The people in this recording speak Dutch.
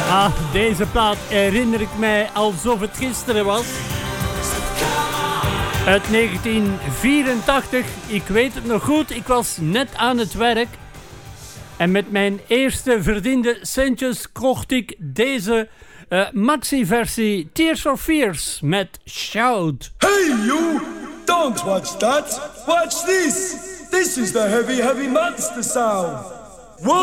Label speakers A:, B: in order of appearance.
A: Ah, deze plaat herinner ik mij alsof het gisteren was. Uit 1984, ik weet het nog goed, ik was net aan het werk. En met mijn eerste verdiende centjes kocht ik deze maxi-versie Tears for Fears met Shout.
B: Hey you, don't watch that, watch this. This is the heavy, heavy monster sound.